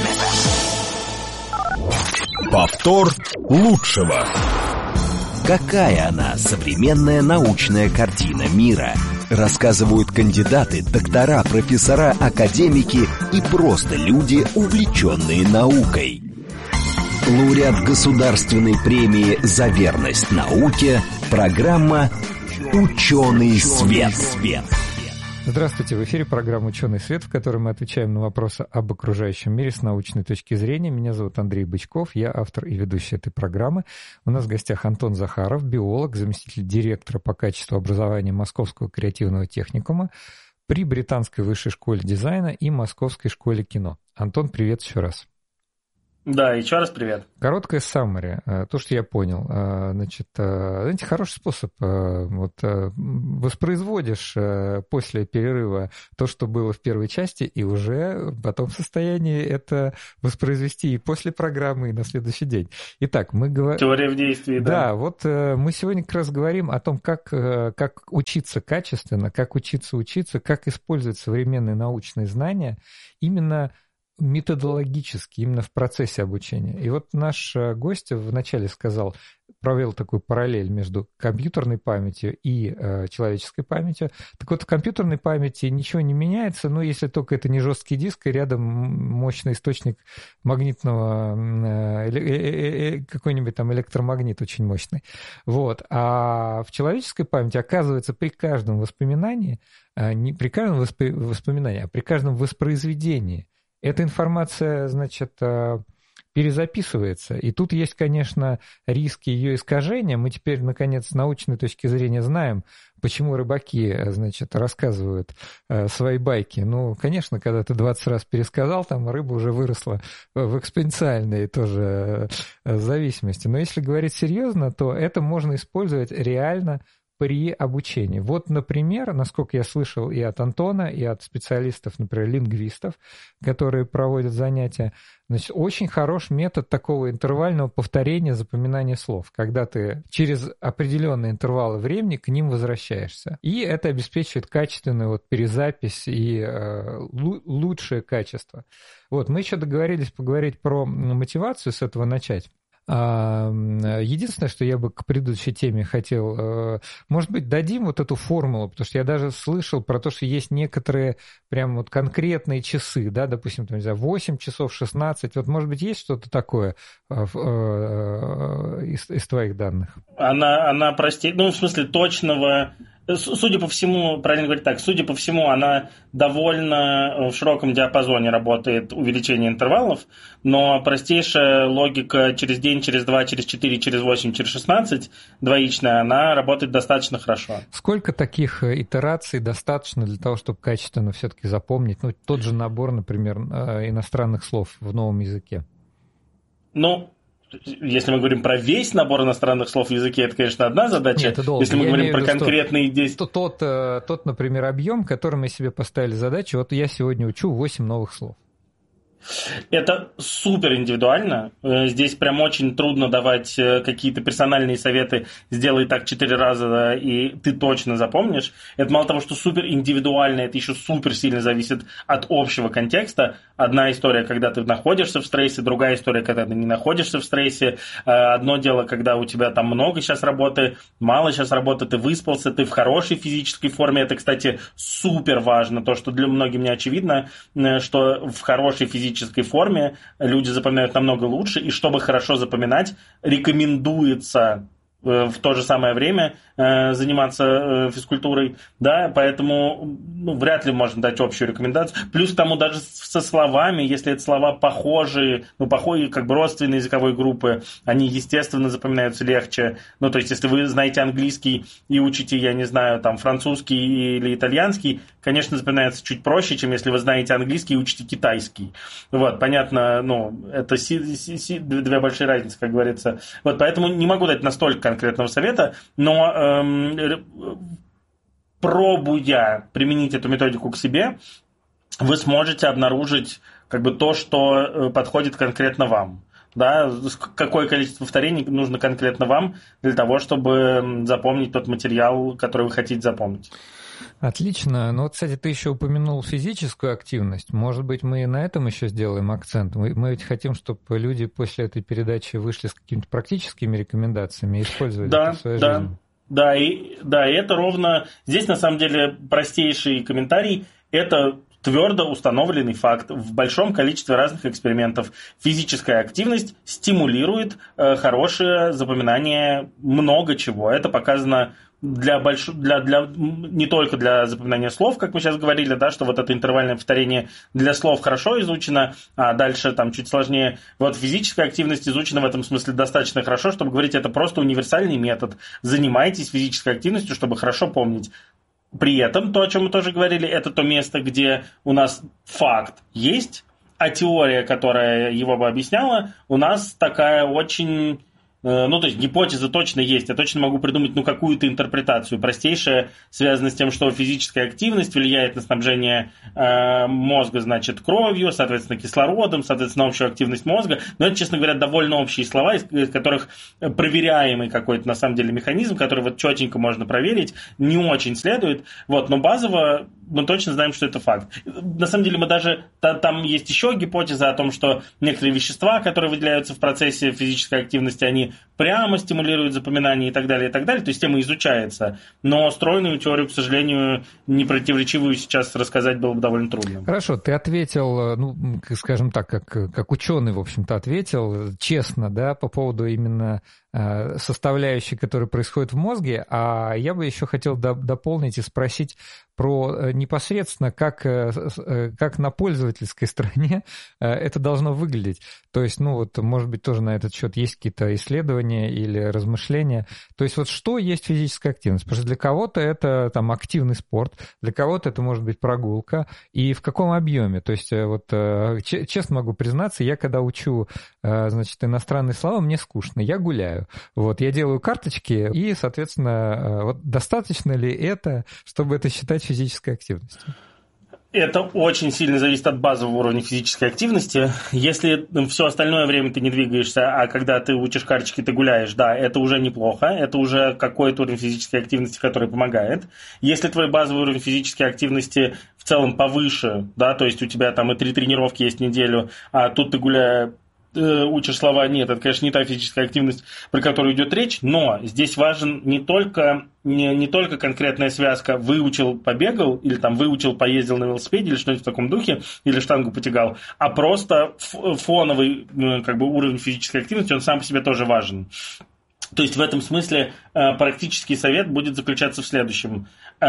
FM.
Повтор лучшего.
Какая она, современная научная картина мира? Рассказывают кандидаты, доктора, профессора, академики и просто люди, увлеченные наукой. Лауреат государственной премии «За верность науке», программа «Ученый свет».
Здравствуйте, в эфире программа «Ученый свет», в которой мы отвечаем на вопросы об окружающем мире с научной точки зрения. Меня зовут Андрей Бычков, я автор и ведущий этой программы. У нас в гостях Антон Захаров, биолог, заместитель директора по качеству образования Московского креативного техникума при Британской высшей школе дизайна и Московской школе кино. Антон, привет еще раз.
Да, еще раз привет.
Короткое саммари, то, что я понял. Значит, знаете, хороший способ. Воспроизводишь после перерыва то, что было в первой части, и уже потом в состоянии это воспроизвести и после программы, и на следующий день. Итак, мы говорим...
Теория в действии, да.
Да, вот мы сегодня как раз говорим о том, как учиться качественно, как учиться, как использовать современные научные знания именно методологически, именно в процессе обучения. И вот наш гость вначале провел такую параллель между компьютерной памятью и человеческой памятью. Так вот, в компьютерной памяти ничего не меняется, но если только это не жесткий диск, и рядом мощный источник магнитного, какой-нибудь там электромагнит очень мощный. Вот. А в человеческой памяти, оказывается, при каждом воспоминании, не при каждом воспоминании, а при каждом воспроизведении эта информация, значит, перезаписывается. И тут есть, конечно, риски ее искажения. Мы теперь, наконец, с научной точки зрения знаем, почему рыбаки, значит, рассказывают свои байки. Ну, конечно, когда ты 20 раз пересказал, там рыба уже выросла в экспоненциальной тоже зависимости. Но если говорить серьезно, то это можно использовать реально при обучении. Вот, например, насколько я слышал и от Антона, и от специалистов, например, лингвистов, которые проводят занятия, значит, очень хороший метод такого интервального повторения запоминания слов, когда ты через определенные интервалы времени к ним возвращаешься. И это обеспечивает качественную перезапись и лучшее качество. Вот, мы еще договорились поговорить про мотивацию, с этого начать. Единственное, что я бы к предыдущей теме хотел, может быть, дадим вот эту формулу, потому что я даже слышал про то, что есть некоторые прям вот конкретные часы, да, допустим, там, не знаю, 8 часов, 16, вот, может быть, есть что-то такое из твоих данных?
Она простит, в смысле точного... Судя по всему, правильно говорить так, судя по всему, она довольно в широком диапазоне работает увеличение интервалов, но простейшая логика через день, через 2, через 4, через 8, через 16, двоичная, она работает достаточно хорошо.
Сколько таких итераций достаточно для того, чтобы качественно все-таки запомнить, тот же набор, например, иностранных слов в новом языке?
Если мы говорим про весь набор иностранных слов в языке, это, конечно, одна задача.
Нет, это долго.
Если мы говорим про конкретные действия...
Тот, например, объем, который мы себе поставили задачу, вот я сегодня учу 8 новых слов.
Это супер индивидуально. Здесь прям очень трудно давать какие-то персональные советы. Сделай так 4 раза, и ты точно запомнишь. Это мало того, что супер индивидуально, это еще супер сильно зависит от общего контекста. Одна история, когда ты находишься в стрессе, другая история, когда ты не находишься в стрессе. Одно дело, когда у тебя там много сейчас работы, мало сейчас работы, ты выспался, ты в хорошей физической форме. Это, кстати, супер важно. То, что для многих не очевидно, что в хорошей физической форме люди запоминают намного лучше, и чтобы хорошо запоминать, рекомендуется в то же самое время заниматься физкультурой, да, поэтому вряд ли можно дать общую рекомендацию. Плюс к тому даже со словами, если это слова похожие, как бы родственные языковой группы, они, естественно, запоминаются легче. То есть, если вы знаете английский и учите, я не знаю, там, французский или итальянский, конечно, запоминается чуть проще, чем если вы знаете английский и учите китайский. Вот, понятно, это две большие разницы, как говорится. Вот, поэтому не могу дать настолько конкретного совета, но пробуя применить эту методику к себе, вы сможете обнаружить как бы то, что подходит конкретно вам. Да, какое количество повторений нужно конкретно вам для того, чтобы запомнить тот материал, который вы хотите запомнить.
Отлично. Ну вот, кстати, ты еще упомянул физическую активность. Может быть, мы на этом еще сделаем акцент. Мы ведь хотим, чтобы люди после этой передачи вышли с какими-то практическими рекомендациями и использовали это в своей жизни. Да, и это ровно... Здесь, на самом деле, простейший комментарий. Это
твердо установленный факт. В большом количестве разных экспериментов физическая активность стимулирует хорошее запоминание много чего. Это показано не только для запоминания слов, как мы сейчас говорили, да, что вот это интервальное повторение для слов хорошо изучено, а дальше там чуть сложнее. Вот физическая активность изучена в этом смысле достаточно хорошо, чтобы говорить, это просто универсальный метод. Занимайтесь физической активностью, чтобы хорошо помнить. При этом, то, о чем мы тоже говорили, это то место, где у нас факт есть, а теория, которая его бы объясняла, у нас такая очень... Ну, то есть гипотеза точно есть. Я точно могу придумать какую-то интерпретацию. Простейшая, связанная с тем, что физическая активность влияет на снабжение мозга, значит, кровью, соответственно, кислородом, соответственно, общую активность мозга. Но это, честно говоря, довольно общие слова, из которых проверяемый какой-то, на самом деле, механизм, который вот четенько можно проверить, не очень следует. Вот, но базово мы точно знаем, что это факт. На самом деле, мы даже... Там есть еще гипотеза о том, что некоторые вещества, которые выделяются в процессе физической активности, они прямо стимулируют запоминание и так далее, и так далее. То есть тема изучается. Но стройную теорию, к сожалению, непротиворечивую сейчас рассказать было бы довольно трудно.
Хорошо, ты ответил, скажем так, как ученый, в общем-то, ответил честно, да, по поводу именно составляющей, которые происходят в мозге, а я бы еще хотел дополнить и спросить про непосредственно, как на пользовательской стороне это должно выглядеть. То есть, может быть, тоже на этот счет есть какие-то исследования или размышления. То есть, вот что есть физическая активность? Потому что для кого-то это там активный спорт, для кого-то это может быть прогулка, и в каком объеме? То есть, вот честно могу признаться, я когда учу, значит, иностранные слова, мне скучно, я гуляю. Вот, я делаю карточки, и, соответственно, вот достаточно ли это, чтобы это считать физической активностью?
Это очень сильно зависит от базового уровня физической активности. Если все остальное время ты не двигаешься, а когда ты учишь карточки, ты гуляешь, да, это уже неплохо, это уже какой-то уровень физической активности, который помогает. Если твой базовый уровень физической активности в целом повыше, да, то есть у тебя там и 3 тренировки есть в неделю, а тут ты учишь слова, нет, это, конечно, не та физическая активность, про которую идет речь, но здесь важен не только конкретная связка выучил, побегал, или там выучил, поездил на велосипеде, или что-нибудь в таком духе, или штангу потягал, а просто фоновый уровень физической активности, он сам по себе тоже важен. То есть в этом смысле практический совет будет заключаться в следующем.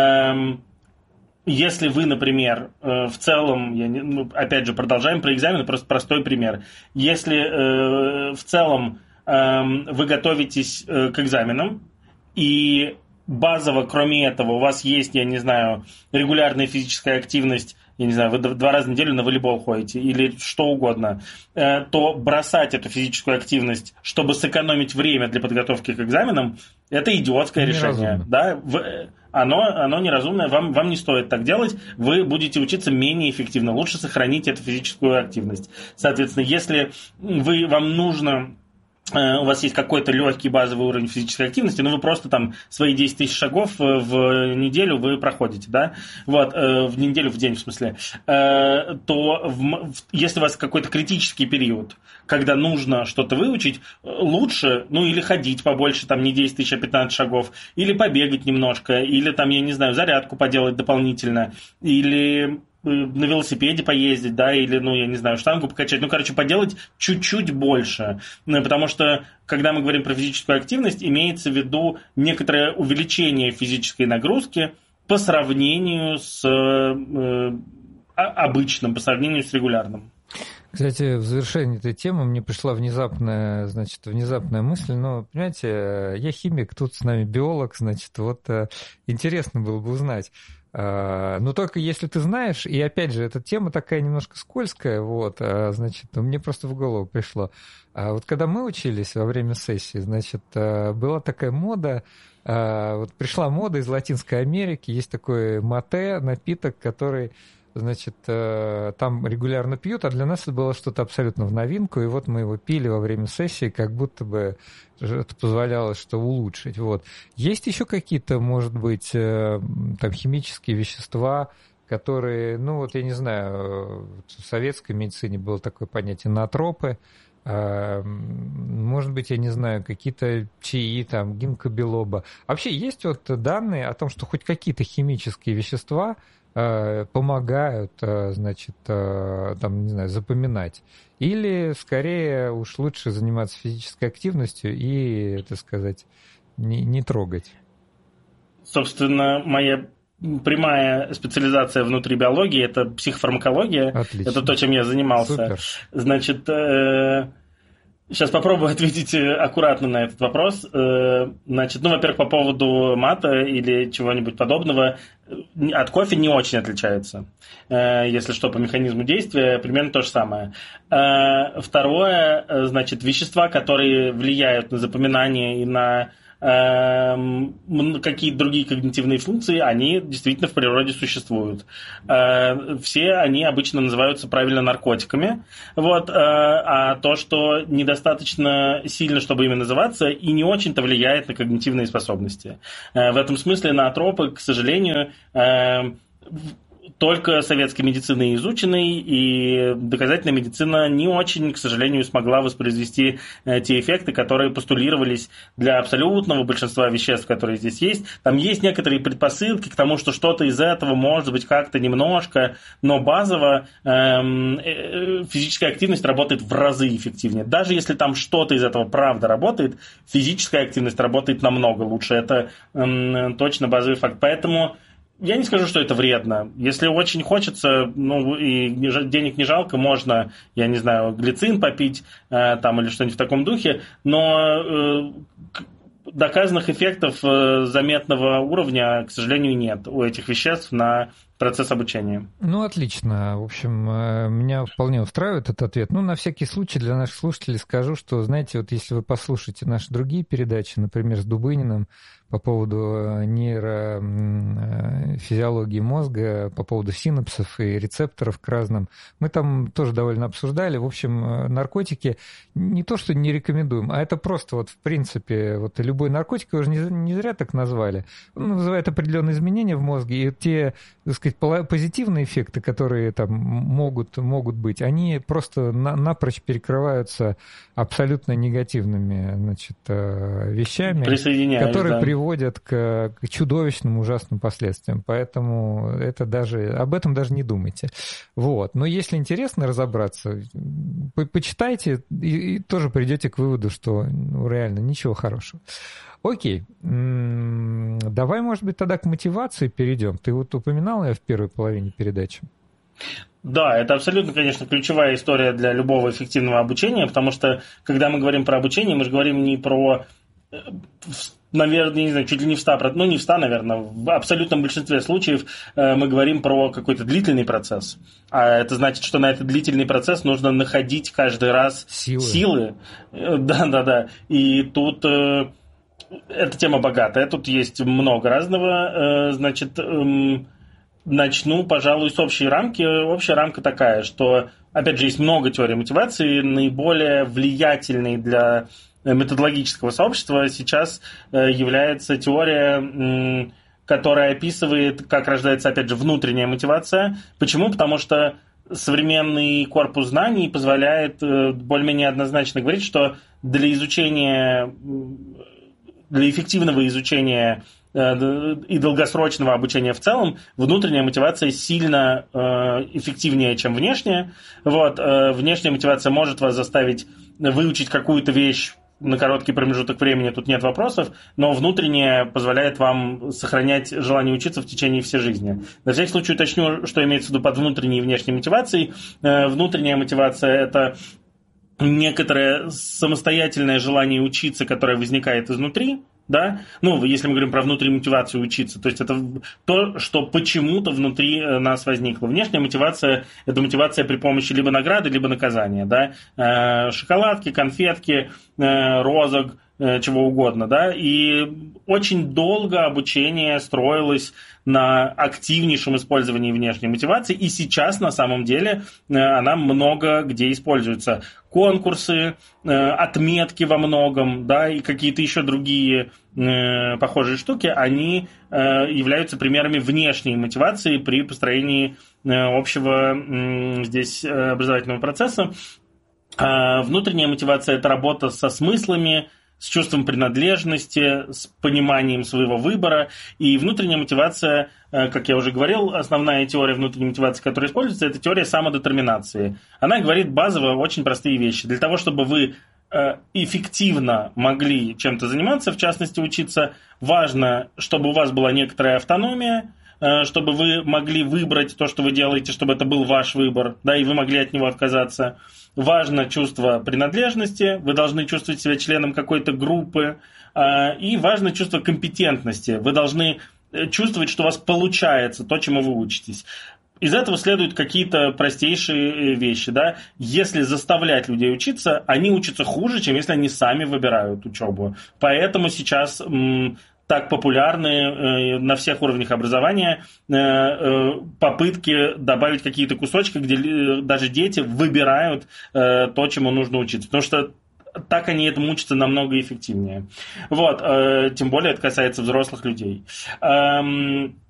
Если вы, например, в целом, опять же, продолжаем про экзамены, просто простой пример. Если в целом вы готовитесь к экзаменам, и базово, кроме этого, у вас есть, я не знаю, регулярная физическая активность, я не знаю, вы 2 раза в неделю на волейбол ходите или что угодно, то бросать эту физическую активность, чтобы сэкономить время для подготовки к экзаменам, это идиотское решение. Да? Оно неразумное, вам не стоит так делать, вы будете учиться менее эффективно, лучше сохранить эту физическую активность. Соответственно, если вам нужно... у вас есть какой-то легкий базовый уровень физической активности, но вы просто там свои 10 тысяч шагов в неделю вы проходите, да, вот, в неделю, в день, в смысле, то если у вас какой-то критический период, когда нужно что-то выучить, лучше, или ходить побольше, там, не 10 тысяч, а 15 шагов, или побегать немножко, или там, я не знаю, зарядку поделать дополнительно, или... на велосипеде поездить, да, или, я не знаю, штангу покачать, поделать чуть-чуть больше, потому что, когда мы говорим про физическую активность, имеется в виду некоторое увеличение физической нагрузки по сравнению с обычным, по сравнению с регулярным.
Кстати, в завершении этой темы мне пришла внезапная мысль, понимаете, я химик, тут с нами биолог, интересно было бы узнать. Но только если ты знаешь, и опять же, эта тема такая немножко скользкая, мне просто в голову пришло. Вот когда мы учились во время сессии, была такая мода, пришла мода из Латинской Америки, есть такой мате, напиток, который... там регулярно пьют, а для нас это было что-то абсолютно в новинку, и вот мы его пили во время сессии, как будто бы это позволяло что улучшить. Вот. Есть еще какие-то, может быть, там химические вещества, которые, я не знаю, в советской медицине было такое понятие ноотропы, может быть, я не знаю, какие-то чаи, гинкобилоба. Вообще есть данные о том, что хоть какие-то химические вещества помогают, значит, там, не знаю, запоминать. Или, скорее, уж лучше заниматься физической активностью и, так сказать, не трогать?
Собственно, моя прямая специализация внутри биологии – это психофармакология.
Отлично.
Это то, чем я занимался.
Супер.
Значит, сейчас попробую ответить аккуратно на этот вопрос. Значит, во-первых, по поводу мата или чего-нибудь подобного, от кофе не очень отличается. Если что, по механизму действия, примерно то же самое. Второе, значит, вещества, которые влияют на запоминание и на какие-то другие когнитивные функции, они действительно в природе существуют. Все они обычно называются правильно наркотиками. Вот. А то, что недостаточно сильно, чтобы ими называться, и не очень-то влияет на когнитивные способности. В этом смысле ноотропы, к сожалению, только советской медициной изученной, и доказательная медицина не очень, к сожалению, смогла воспроизвести те эффекты, которые постулировались для абсолютного большинства веществ, которые здесь есть. Там есть некоторые предпосылки к тому, что что-то из этого может быть как-то немножко, но базово физическая активность работает в разы эффективнее. Даже если там что-то из этого правда работает, физическая активность работает намного лучше. Это точно базовый факт. Поэтому я не скажу, что это вредно. Если очень хочется, и денег не жалко, можно, я не знаю, глицин попить там, или что-нибудь в таком духе, но доказанных эффектов заметного уровня, к сожалению, нет у этих веществ на процесс обучения.
Отлично. В общем, меня вполне устраивает этот ответ. На всякий случай для наших слушателей скажу, что, знаете, вот если вы послушаете наши другие передачи, например, с Дубыниным по поводу нейрофизиологии мозга, по поводу синапсов и рецепторов к разным, мы там тоже довольно обсуждали. В общем, наркотики не то, что не рекомендуем, а это просто в принципе, любой наркотик, его же не зря так назвали, он вызывает определенные изменения в мозге, и те, так сказать, позитивные эффекты, которые там могут быть, они просто напрочь перекрываются абсолютно негативными, значит, вещами, которые приводят к чудовищным, ужасным последствиям. Поэтому об этом даже не думайте. Вот. Но если интересно разобраться, почитайте и тоже придете к выводу, что реально ничего хорошего. Окей. Давай, может быть, тогда к мотивации перейдем. Ты упоминал ее в первой половине передачи.
Да, это абсолютно, конечно, ключевая история для любого эффективного обучения, потому что, когда мы говорим про обучение, мы же говорим не про, наверное, не знаю, чуть ли не в 100%, не в 100, наверное, в абсолютном большинстве случаев мы говорим про какой-то длительный процесс. А это значит, что на этот длительный процесс нужно находить каждый раз силы. Да. И тут эта тема богатая, тут есть много разного, значит. Начну, пожалуй, с общей рамки. Общая рамка такая, что, опять же, есть много теорий мотивации. Наиболее влиятельной для методологического сообщества сейчас является теория, которая описывает, как рождается, опять же, внутренняя мотивация. Почему? Потому что современный корпус знаний позволяет более-менее однозначно говорить, что для эффективного изучения и долгосрочного обучения в целом внутренняя мотивация сильно эффективнее, чем внешняя. Внешняя мотивация может вас заставить выучить какую-то вещь на короткий промежуток времени, тут нет вопросов, но внутренняя позволяет вам сохранять желание учиться в течение всей жизни. На всякий случай уточню, что имеется в виду под внутренней и внешней мотивацией. Внутренняя мотивация – это некоторое самостоятельное желание учиться, которое возникает изнутри, да? Если мы говорим про внутреннюю мотивацию учиться, то есть это то, что почему-то внутри нас возникло. Внешняя мотивация – это мотивация при помощи либо награды, либо наказания, да? Шоколадки, конфетки, розок, чего угодно, да? И очень долго обучение строилось на активнейшем использовании внешней мотивации, и сейчас на самом деле она много где используется. Конкурсы, отметки во многом, да, и какие-то еще другие похожие штуки, они являются примерами внешней мотивации при построении общего здесь образовательного процесса. Внутренняя мотивация – это работа со смыслами, с чувством принадлежности, с пониманием своего выбора. И внутренняя мотивация, как я уже говорил, основная теория внутренней мотивации, которая используется, это теория самодетерминации. Она говорит базово очень простые вещи. Для того, чтобы вы эффективно могли чем-то заниматься, в частности учиться, важно, чтобы у вас была некоторая автономия, чтобы вы могли выбрать то, что вы делаете, чтобы это был ваш выбор, да, и вы могли от него отказаться. Важно чувство принадлежности, вы должны чувствовать себя членом какой-то группы, и важно чувство компетентности, вы должны чувствовать, что у вас получается то, чему вы учитесь. Из этого следуют какие-то простейшие вещи, да. Если заставлять людей учиться, они учатся хуже, чем если они сами выбирают учебу. Поэтому сейчас так популярны на всех уровнях образования попытки добавить какие-то кусочки, где даже дети выбирают то, чему нужно учиться. Потому что так они этому учатся намного эффективнее. Вот. Тем более это касается взрослых людей.